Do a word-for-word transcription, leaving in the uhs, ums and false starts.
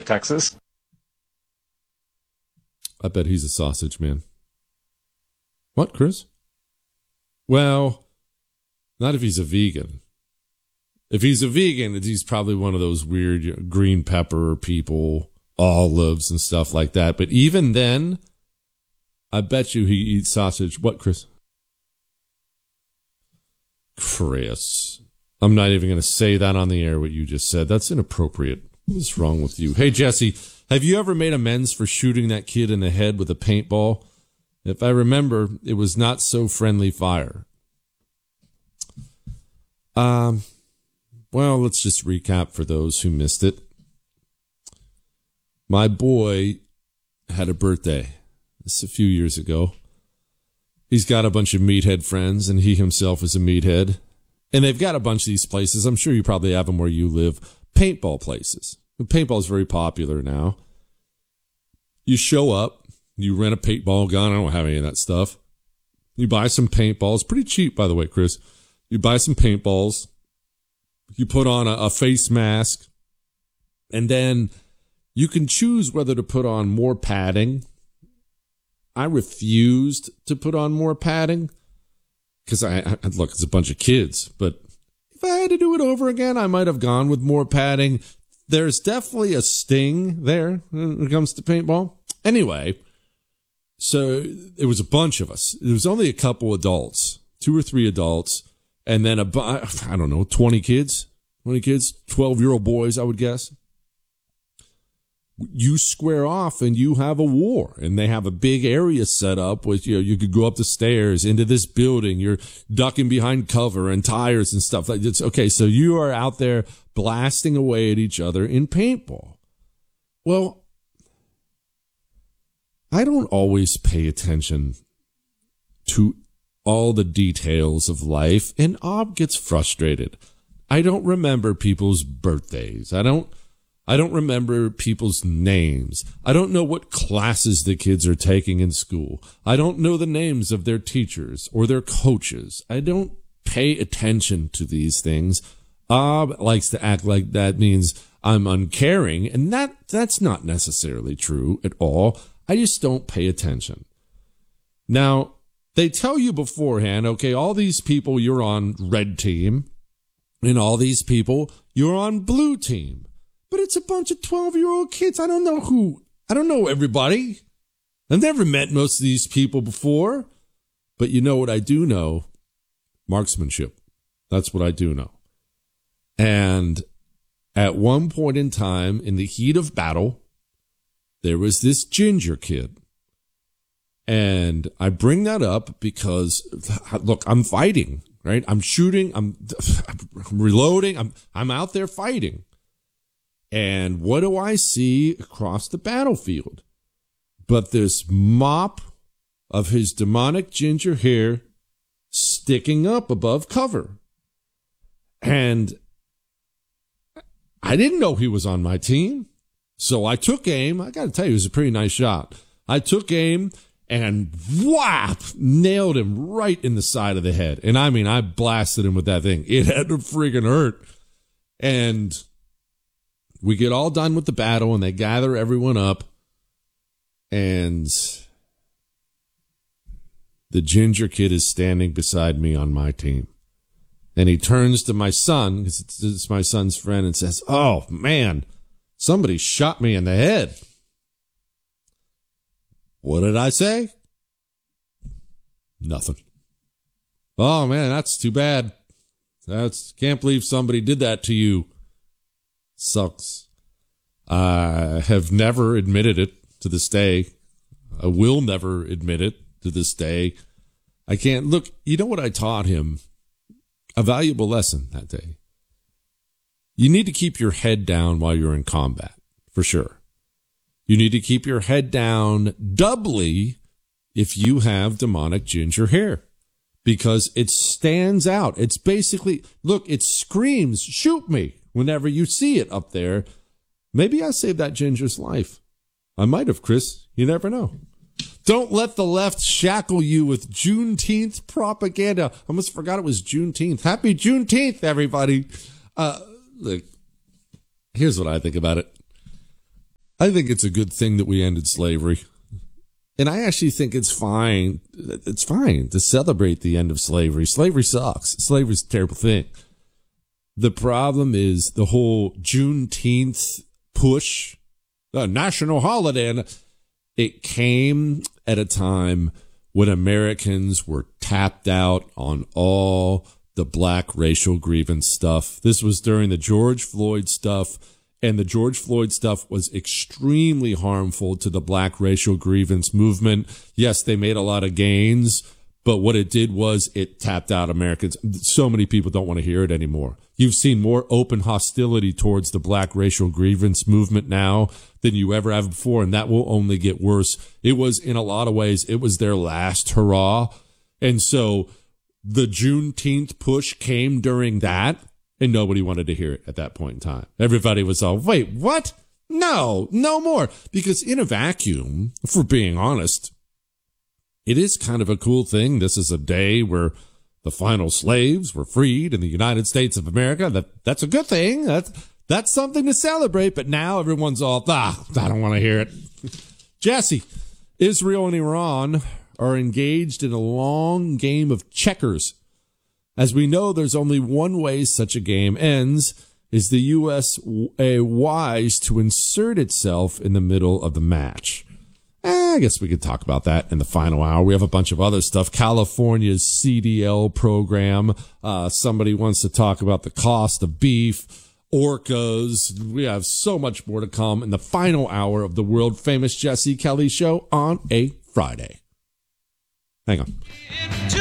Texas? I bet he's a sausage man. What, Chris? Well, not if he's a vegan. If he's a vegan, he's probably one of those weird you know, green pepper people, olives and stuff like that. But even then, I bet you he eats sausage. What, Chris? Chris. I'm not even going to say that on the air, what you just said. That's inappropriate. What's wrong with you? Hey, Jesse, have you ever made amends for shooting that kid in the head with a paintball? If I remember, it was not so friendly fire. Um, well, let's just recap for those who missed it. My boy had a birthday. This a few years ago. He's got a bunch of meathead friends, and he himself is a meathead. And they've got a bunch of these places. I'm sure you probably have them where you live. Paintball places. Paintball is very popular now. You show up. You rent a paintball gun. I don't have any of that stuff. You buy some paintballs. Pretty cheap, by the way, Chris. You buy some paintballs. You put on a, a face mask. And then you can choose whether to put on more padding. I refused to put on more padding. Because, I, I look, it's a bunch of kids. But if I had to do it over again, I might have gone with more padding. There's definitely a sting there when it comes to paintball. Anyway, so it was a bunch of us. There was only a couple adults, two or three adults, and then a, bu- I don't know, twenty kids, twenty kids, twelve-year-old boys, I would guess. You square off and you have a war, and they have a big area set up with, you know, you could go up the stairs into this building. You're ducking behind cover and tires and stuff like that. Okay, so you are out there blasting away at each other in paintball. Well, I don't always pay attention to all the details of life, and Ob gets frustrated. I don't remember people's birthdays. I don't I don't remember people's names. I don't know what classes the kids are taking in school. I don't know the names of their teachers or their coaches. I don't pay attention to these things. Ob likes to act like that means I'm uncaring, and that that's not necessarily true at all. I just don't pay attention. Now, they tell you beforehand, okay, all these people, you're on red team, and all these people, you're on blue team. But it's a bunch of twelve-year-old kids. I don't know who. I don't know everybody. I've never met most of these people before. But you know what I do know? Marksmanship. That's what I do know. And at one point in time, in the heat of battle, there was this ginger kid. And I bring that up because, look, I'm fighting, right? I'm shooting. I'm, I'm reloading. I'm, I'm out there fighting. And what do I see across the battlefield? But this mop of his demonic ginger hair sticking up above cover. And I didn't know he was on my team. So I took aim. I got to tell you, it was a pretty nice shot. I took aim and whap, nailed him right in the side of the head. And I mean, I blasted him with that thing. It had to friggin' hurt. And we get all done with the battle, and they gather everyone up, and the ginger kid is standing beside me on my team. And he turns to my son, because it's, it's my son's friend, and says, "Oh, man, somebody shot me in the head." What did I say? Nothing. "Oh, man, that's too bad. That's can't believe somebody did that to you. Sucks." I have never admitted it to this day. I will never admit it to this day. I can't. Look, you know what I taught him? A valuable lesson that day. You need to keep your head down while you're in combat, for sure. You need to keep your head down doubly if you have demonic ginger hair, because it stands out. It's basically, look, it screams, "Shoot me," whenever you see it up there. Maybe I saved that ginger's life. I might have, Chris. You never know. Don't let the left shackle you with Juneteenth propaganda. I almost forgot it was Juneteenth. Happy Juneteenth, everybody. Uh, look, here's what I think about it. I think it's a good thing that we ended slavery. And I actually think it's fine. It's fine to celebrate the end of slavery. Slavery sucks. Slavery's a terrible thing. The problem is the whole Juneteenth push, a national holiday, and it came at a time when Americans were tapped out on all the black racial grievance stuff. This was during the George Floyd stuff. And the George Floyd stuff was extremely harmful to the black racial grievance movement. Yes, they made a lot of gains, but what it did was it tapped out Americans. So many people don't want to hear it anymore. You've seen more open hostility towards the black racial grievance movement now than you ever have before, and that will only get worse. It was, in a lot of ways, it was their last hurrah. And so the Juneteenth push came during that. And nobody wanted to hear it at that point in time. Everybody was all, wait, what? No, no more. Because in a vacuum, if we're being honest, it is kind of a cool thing. This is a day where the final slaves were freed in the United States of America. That That's a good thing. That's, that's something to celebrate. But now everyone's all, ah, I don't want to hear it. Jesse, Israel and Iran are engaged in a long game of checkers. As we know, there's only one way such a game ends. Is the U S a wise to insert itself in the middle of the match? Eh, I guess we could talk about that in the final hour. We have a bunch of other stuff. California's C D L program. Uh, somebody wants to talk about the cost of beef, orcas. We have so much more to come in the final hour of the world famous Jesse Kelly Show on a Friday. Hang on.